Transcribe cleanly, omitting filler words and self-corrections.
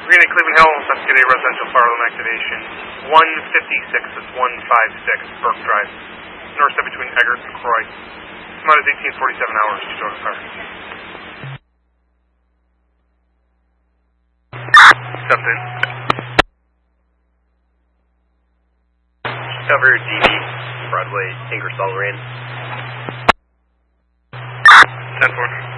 Green and Cleveland Hills, Escalade Residential Fire Alarm Activation. 156, that's 156, Burke Drive. North side between Eggert and Croy. Time is 18:47 hours to join the fire. Stepped in. Cover DB, Broadway, Ingersoll Rand. 10-4.